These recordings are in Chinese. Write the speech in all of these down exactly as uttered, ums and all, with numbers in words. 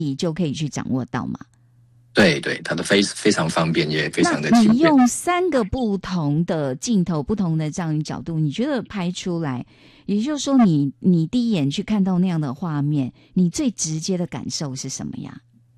你就可以去掌握到嘛。 对对，它的非非常方便，也非常的轻便。 那你用三个不同的镜头、不同的这样一角度，你觉得拍出来，也就是说你，你你第一眼去看到那样的画面，你最直接的感受是什么呀？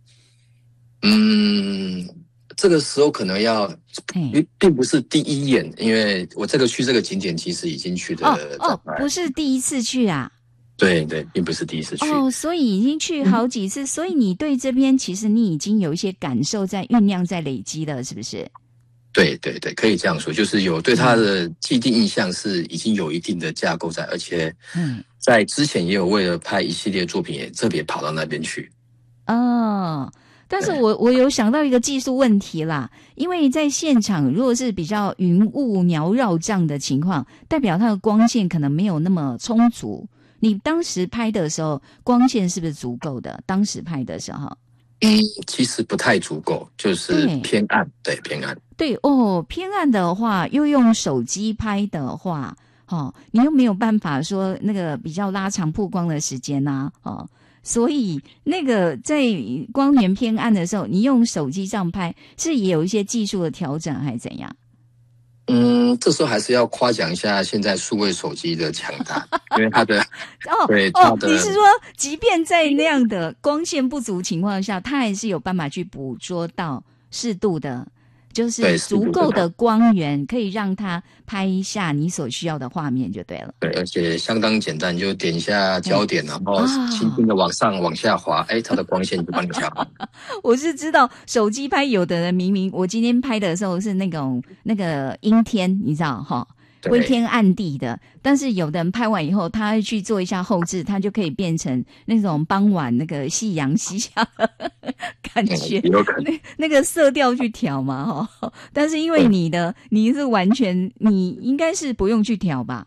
嗯，这个时候可能要，并不是第一眼，因为我这个去这个景点其实已经去的哦哦，不是第一次去啊。 对对，并不是第一次去哦，所以已经去好几次，嗯、所以你对这边其实你已经有一些感受在酝酿、在累积了，是不是？ 对对对，可以这样说，就是有对他的既定印象是已经有一定的架构在，而且在之前也有为了拍一系列作品，也特别跑到那边去。 哦，但是我我有想到一个技术问题啦，因为在现场如果是比较云雾缭绕这样的情况，代表它的光线可能没有那么充足。你当时拍的时候，光线是不是足够的？当时拍的时候， 嗯，其实不太足够，就是偏暗，对，对偏暗。 对哦，偏暗的话，又用手机拍的话，哦，你又没有办法说那个比较拉长曝光的时间呐、啊，哦，所以那个在光源偏暗的时候，你用手机上拍，是也有一些技术的调整，还是怎样？ 嗯，这时候还是要夸奖一下现在数位手机的强大，因为它的哦对哦，你是说，即便在那样的光线不足情况下，它还是有办法去捕捉到适度的，就是足够的光源，可以让它拍一下你所需要的画面就对了。 对，而且相当简单，就点一下焦点，然后轻轻的往上、往下滑，哎，它的光线就帮你调好。 我是知道手机拍，有的人明明我今天拍的时候是那种那个阴天，你知道哈，灰天暗地的，但是有的人拍完以后，他去做一下后置，他就可以变成那种傍晚那个夕阳西下的感觉， 嗯、有可能那, 那个色调去调嘛哈。但是因为你的、嗯、你是完全，你应该是不用去调吧？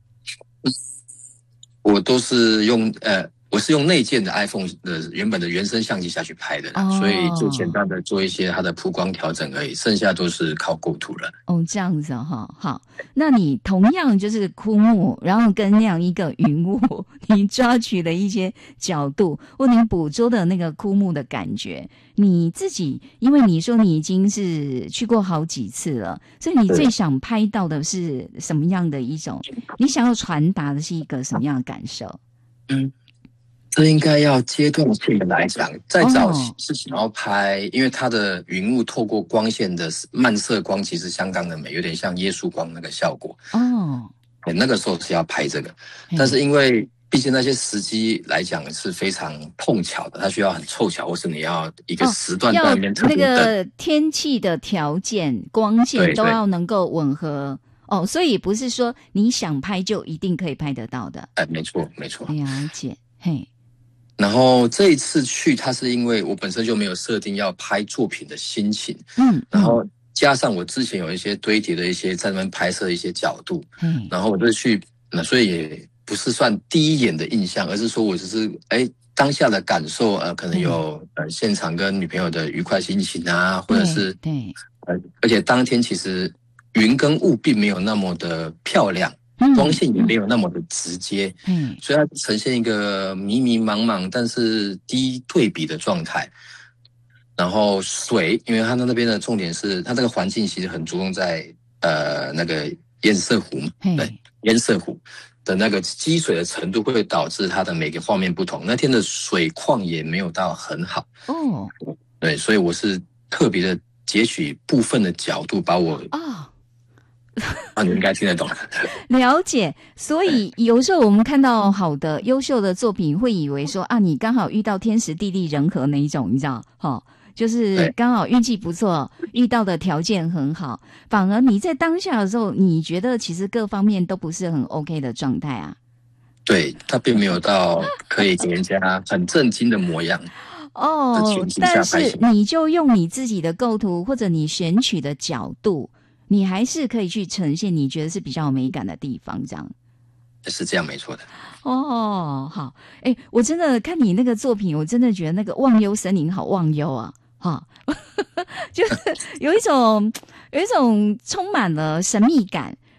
我都是用呃。我是用内建的 iPhone 的原本的原生相机下去拍的啦、哦、所以就简单的做一些它的曝光调整而已，剩下都是靠构图了。 哦，这样子哈、哦，好，那你同样就是枯木，然后跟那样一个云雾，你抓取了一些角度，或你捕捉的那个枯木的感觉，你自己，因为你说你已经是去过好几次了，所以你最想拍到的是什么样的一种？你想要传达的是一个什么样的感受？ 嗯。这应该要阶段性的来讲，在早期是想要拍，哦、因为它的云雾透过光线的漫射光其实相当的美，有点像耶稣光那个效果。 哦， 那个时候是要拍这个，但是因为毕竟那些时机来讲是非常碰巧的，它需要很凑巧，或是你要一个时段在那边特别灯、哦、那个天气的条件、光线都要能够吻合。哦，所以不是说你想拍就一定可以拍得到的。 哎，没错，没错。 了解，嘿。 然后这一次去，它是因为我本身就没有设定要拍作品的心情， 嗯，嗯然后加上我之前有一些堆叠的一些在那边拍摄的一些角度， 嗯， 然后我就去，那所以也不是算第一眼的印象，而是说我只是哎当下的感受，呃，可能有、嗯、呃现场跟女朋友的愉快心情啊，或者是对， 呃，而且当天其实云跟雾并没有那么的漂亮。光线也没有那么的直接， 嗯， 所以它呈现一个迷迷茫茫但是低对比的状态。然后水，因为它那边的重点是它这个环境其实很注重在呃那个堰塞湖，对，堰塞湖的那个积水的程度会导致它的每个画面不同。那天的水况也没有到很好哦， 对，所以我是特别的截取部分的角度把我哦。 啊，你应该听得懂。 了解，所以有时候我们看到好的、优秀的作品，会以为说啊，你刚好遇到天时地利人和那一种，你知道，哈、哦，就是刚好运气不错，遇到的条件很好，反而你在当下的时候，你觉得其实各方面都不是很 OK 的状态啊。 对，他并没有到可以给人家很震惊的模样。 哦，但是你就用你自己的构图或者你选取的角度。你还是可以去呈现你觉得是比较有美感的地方，这样是这样没错的。 哦，好，哎，我真的看你那个作品，我真的觉得那个忘忧森林好忘忧啊，哈，就是有一种有一种充满了神秘感，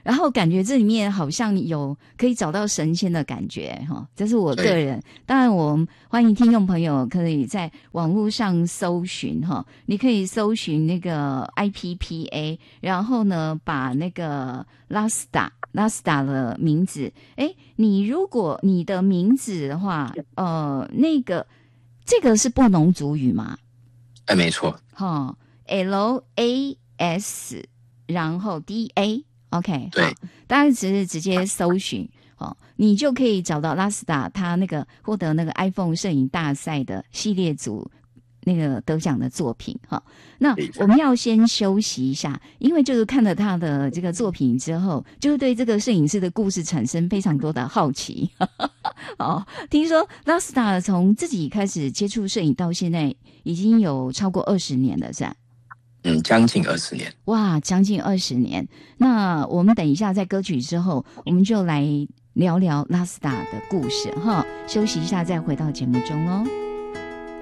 然后感觉这里面好像有可以找到神仙的感觉哈，这是我个人。当然，我们欢迎听众朋友可以在网络上搜寻哈，你可以搜寻那个 I P P A， 然后呢，把那个 Lasta Lasta 的名字，哎，你如果你的名字的话，呃，那个这个是布农族语吗？ 哎，没错。 哈 ，L A S， 然后 D A。OK， 对， 好，大家只是直接搜寻哦，你就可以找到拉斯达他那个获得那个 iPhone 摄影大赛的系列组那个得奖的作品哈。那我们要先休息一下，因为就是看了他的这个作品之后，就是对这个摄影师的故事产生非常多的好奇。哦，听说拉斯达从自己开始接触摄影到现在已经有超过二十年了，是吧？ 嗯，将近二十年。 哇，将近二十年。那我们等一下在歌曲之后，我们就来聊聊拉斯达的故事哈。休息一下，再回到节目中哦。